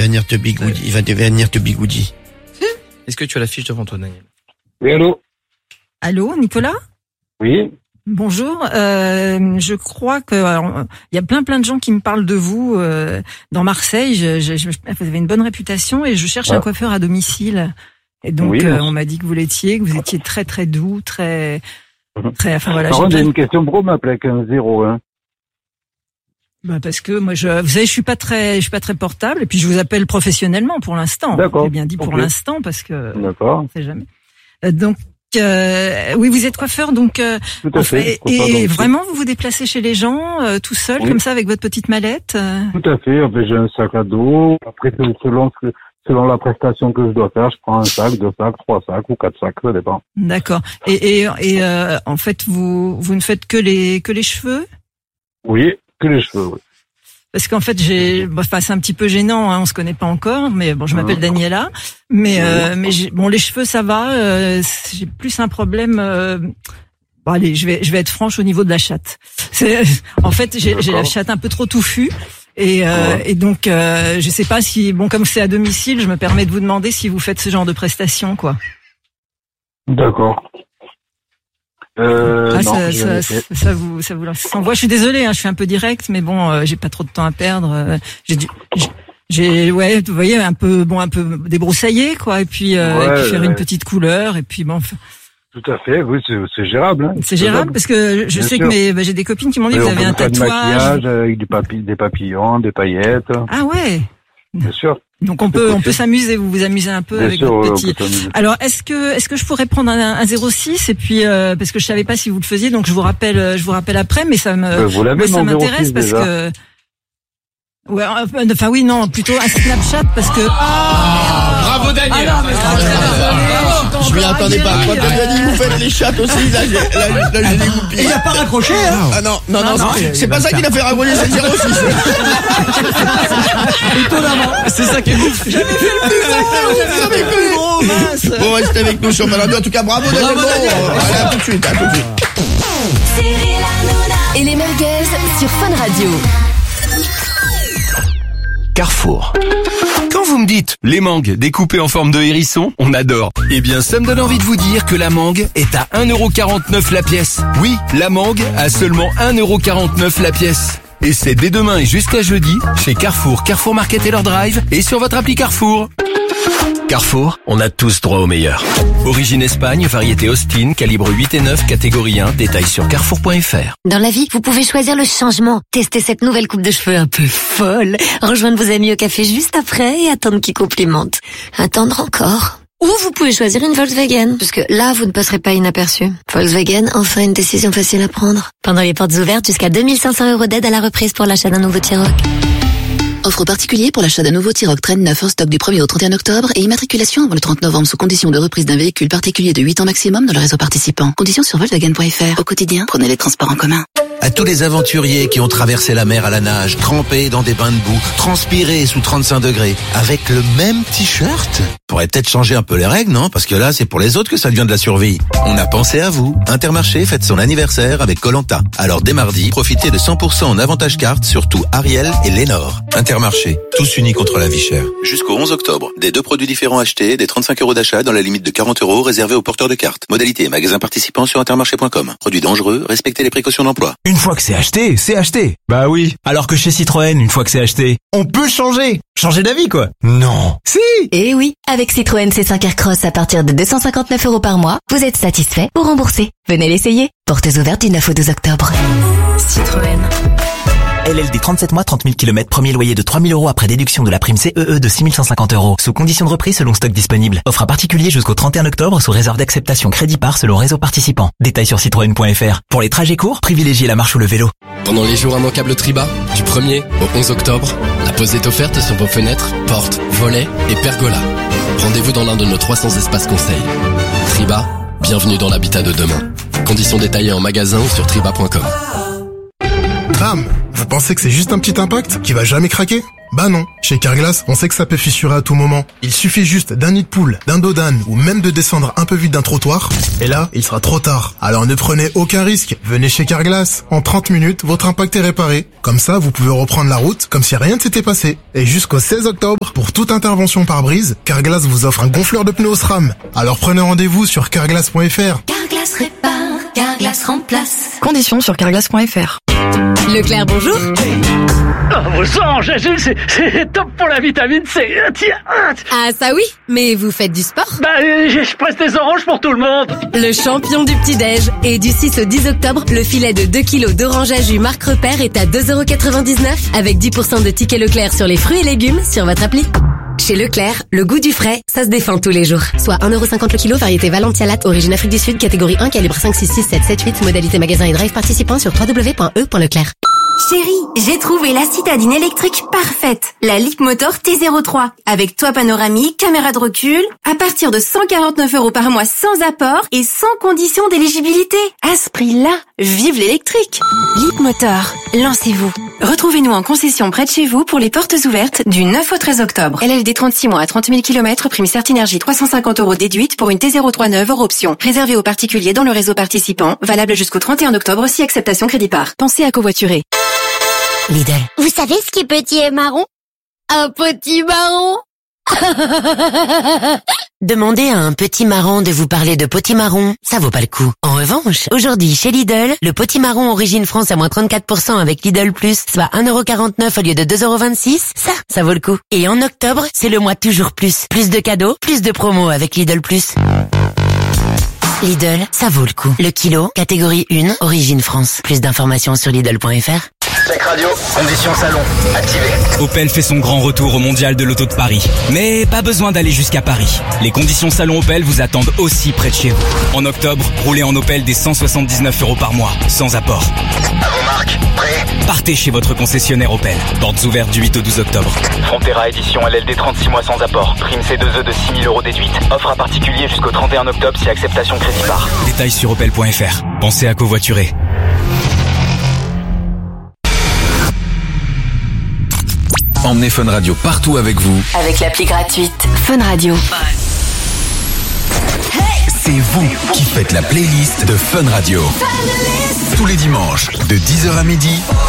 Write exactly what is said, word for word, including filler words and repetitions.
venir te bigoudi. Il va venir te bigoudi. Est-ce que tu as la fiche devant toi, Daniel? Oui, allô? Allô, Nicolas? Oui. Bonjour. Euh, je crois que alors, il y a plein plein de gens qui me parlent de vous euh, dans Marseille. Je, je, je, vous avez une bonne réputation et je cherche ouais. un coiffeur à domicile. Et donc oui, euh, on m'a dit que vous l'étiez, que vous étiez très très doux, très très. Enfin voilà. Par contre, j'ai plein... une question pour m'appeler avec un zéro un. Bah parce que moi je vous savez je suis pas très je suis pas très portable et puis je vous appelle professionnellement pour l'instant. D'accord. J'ai bien dit pour okay. l'instant parce que d'accord. on sait jamais. Euh, donc euh, oui vous êtes coiffeur donc euh, tout à fait. fait et vraiment vous vous déplacez chez les gens euh, tout seul oui. comme ça avec votre petite mallette. Euh... Tout à fait. En fait, j'ai un sac à dos. Après selon selon la prestation que je dois faire, je prends un sac, deux sacs, trois sacs ou quatre sacs, ça dépend. D'accord. Et et et euh, en fait vous vous ne faites que les que les cheveux? Oui. Que les cheveux, oui. Parce qu'en fait, j'ai, bon, enfin, c'est un petit peu gênant, hein, on se connaît pas encore, mais bon, je m'appelle mmh. Daniela, mais oui. euh, mais j'ai, bon, les cheveux, ça va. Euh, j'ai plus un problème. Euh, bon, allez, je vais, je vais être franche au niveau de la chatte. C'est, en fait, j'ai, j'ai la chatte un peu trop touffue. Et, euh, ouais. et donc, euh, je sais pas si, bon, comme c'est à domicile, je me permets de vous demander si vous faites ce genre de prestations, quoi. D'accord. Euh, ah, non, ça, ça, ça, ça vous, ça vous s'envoie. Je suis désolée, hein, je suis un peu direct, mais bon, euh, j'ai pas trop de temps à perdre. Euh, j'ai, j'ai, ouais, vous voyez, un peu, bon, un peu débroussaillé, quoi, et puis, euh, ouais, et puis faire ouais. une petite couleur, et puis bon. Tout à fait, oui, c'est, c'est gérable. Hein. C'est gérable parce que je Bien sais sûr. que mes, bah, j'ai des copines qui m'ont dit que vous avez un tatouage. Maquillage avec du papi, des papillons, des paillettes. Ah ouais. Bien sûr. Donc on peut on peut s'amuser, vous vous amusez un peu Bien avec sûr, votre ouais, petit. Alors est-ce que est-ce que je pourrais prendre un, un zéro six et puis euh, parce que je savais pas si vous le faisiez, donc je vous rappelle je vous rappelle après, mais ça me vous l'avez, moi, ça m'intéresse parce déjà. que ouais enfin oui non plutôt un Snapchat parce que ah, bravo Daniel. Ah non, mais ah, ah, je m'y attendais pas. Quand tu as dit vous faites les chattes aussi, là j'ai là, là, là, j'ai dégoupillé. Il a pas raccroché hein. Ah non non non, non, non c'est, c'est pas ça qui l'a fait raccrocher, c'est le zéro six. Étonnamment. C'est ça qui est ouf. J'avais fait le plus gros, j'avais fait le plus gros, mince. Bon, restez avec nous sur Malade. En tout cas, bravo Daniel. Allez, à tout de suite, à tout de suite. Et les merguez sur Fun Radio. Carrefour. Quand vous me dites les mangues découpées en forme de hérisson, on adore. Eh bien, ça me donne envie de vous dire que la mangue est à un euro quarante-neuf la pièce. Oui, la mangue à seulement un euro quarante-neuf la pièce. Et c'est dès demain et jusqu'à jeudi chez Carrefour, Carrefour Market et leur drive et sur votre appli Carrefour. Carrefour, on a tous droit au meilleur. Origine Espagne, variété Austin, calibre huit et neuf, catégorie un, détail sur carrefour point f r. Dans la vie, vous pouvez choisir le changement. Testez cette nouvelle coupe de cheveux un peu folle. Rejoindre vos amis au café juste après et attendre qu'ils complimentent. Attendre encore. Ou vous pouvez choisir une Volkswagen, parce que là, vous ne passerez pas inaperçu. Volkswagen, enfin une décision facile à prendre. Pendant les portes ouvertes, jusqu'à deux mille cinq cents euros d'aide à la reprise pour l'achat d'un nouveau T-Roc. Offre particulier pour l'achat d'un nouveau T-Roc Train neuf en stock du premier au trente et un octobre et immatriculation avant le trente novembre sous condition de reprise d'un véhicule particulier de huit ans maximum dans le réseau participant. Conditions sur Volkswagen point f r. Au quotidien, prenez les transports en commun. À tous les aventuriers qui ont traversé la mer à la nage, trempés dans des bains de boue, transpirés sous trente-cinq degrés, avec le même t-shirt. Faudrait peut-être changer un peu les règles, non? Parce que là, c'est pour les autres que ça devient de la survie. On a pensé à vous. Intermarché fête son anniversaire avec Koh-Lanta. Alors dès mardi, profitez de cent pour cent en avantage carte sur tout Ariel et Lénore. Intermarché, tous unis contre la vie chère. Jusqu'au onze octobre, des deux produits différents achetés, des trente-cinq euros d'achat dans la limite de quarante euros réservés aux porteurs de cartes. Modalité et magasins participants sur intermarché point com. Produits dangereux, respectez les précautions d'emploi. Une fois que c'est acheté, c'est acheté. Bah oui. Alors que chez Citroën, une fois que c'est acheté, on peut changer. Changer d'avis, quoi. Non. Si. Eh oui. Avec Citroën C cinq Aircross à partir de deux cent cinquante-neuf euros par mois, vous êtes satisfait ou remboursé. Venez l'essayer. Portes ouvertes du neuf au douze octobre. Citroën. L L D trente-sept mois, trente mille kilomètres, premier loyer de trois mille euros après déduction de la prime C E E de six mille cent cinquante euros. Sous condition de reprise selon stock disponible. Offre à particulier jusqu'au trente et un octobre sous réserve d'acceptation crédit par selon réseau participant. Détails sur citroën point f r. Pour les trajets courts, privilégiez la marche ou le vélo. Pendant les jours immanquables Triba, du premier au onze octobre, la pause est offerte sur vos fenêtres, portes, volets et pergolas. Rendez-vous dans l'un de nos trois cents espaces conseils. Triba, bienvenue dans l'habitat de demain. Conditions détaillées en magasin ou sur triba point com. Bam! Vous pensez que c'est juste un petit impact qui va jamais craquer ? Bah non, chez Carglass, on sait que ça peut fissurer à tout moment. Il suffit juste d'un nid de poule, d'un dos d'âne ou même de descendre un peu vite d'un trottoir, et là, il sera trop tard. Alors ne prenez aucun risque, venez chez Carglass. En trente minutes, votre impact est réparé. Comme ça, vous pouvez reprendre la route comme si rien ne s'était passé. Et jusqu'au seize octobre, pour toute intervention par brise, Carglass vous offre un gonfleur de pneus au SRAM. Alors prenez rendez-vous sur carglass point f r. Carglass répare, Carglass remplace. Conditions sur carglass point f r. Leclerc, bonjour. Oh, vos sang, Jésus, c'est, c'est top pour la vitamine C. Tiens. Ah, ça oui, mais vous faites du sport? Bah, je presse des oranges pour tout le monde. Le champion du petit-déj. Et du six au dix octobre, le filet de deux kilos d'orange à jus marque Repère est à deux euros quatre-vingt-dix-neuf avec dix pour cent de tickets Leclerc sur les fruits et légumes sur votre appli. Chez Leclerc, le goût du frais, ça se défend tous les jours. Soit un euro cinquante le kilo, variété Valentia Latte, origine Afrique du Sud, catégorie un, calibre cinq, six, six, sept, sept, huit, modalité magasin et drive participant sur w w w point e point leclerc. Chérie, j'ai trouvé la citadine électrique parfaite. La Leapmotor T zéro trois. Avec toit panoramique, caméra de recul, à partir de cent quarante-neuf euros par mois sans apport et sans condition d'éligibilité. À ce prix-là, vive l'électrique. Leapmotor, lancez-vous. Retrouvez-nous en concession près de chez vous pour les portes ouvertes du neuf au treize octobre. L L D trente-six mois à trente mille kilomètres, prime Certinergie trois cent cinquante euros déduite pour une T zéro trois neuve hors option. Réservé aux particuliers dans le réseau participant, valable jusqu'au trente et un octobre si acceptation crédit par. Pensez à covoiturer. Lidl. Vous savez ce qui est petit et marron? Un petit marron. Demandez à un petit marron de vous parler de potimarron, ça vaut pas le coup. En revanche, aujourd'hui chez Lidl, le potimarron origine France à moins trente-quatre pour cent avec Lidl Plus, soit un euro quarante-neuf au lieu de deux euros vingt-six, ça, ça vaut le coup. Et en octobre, c'est le mois toujours plus. Plus de cadeaux, plus de promos avec Lidl Plus. Lidl, ça vaut le coup. Le kilo, catégorie un, origine France. Plus d'informations sur Lidl point f r. Check radio, conditions salon, activé. Opel fait son grand retour au Mondial de l'Auto de Paris. Mais pas besoin d'aller jusqu'à Paris. Les conditions salon Opel vous attendent aussi près de chez vous. En octobre, roulez en Opel des cent soixante-dix-neuf euros par mois, sans apport. À vos marques, prêt? Partez chez votre concessionnaire Opel. Portes ouvertes du huit au douze octobre. Frontera édition L L D trente-six mois sans apport. Prime C deux E de six mille euros déduite. Offre à particulier jusqu'au trente et un octobre si acceptation crédit par. Détails sur opel point f r. Pensez à covoiturer. Emmenez Fun Radio partout avec vous. Avec l'appli gratuite Fun Radio. C'est vous qui faites la playlist de Fun Radio. Tous les dimanches, de dix heures à midi,